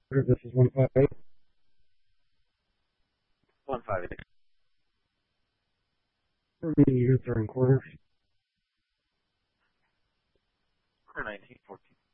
This is 158. 158. We're meeting units are in quarters. Quarter 1914.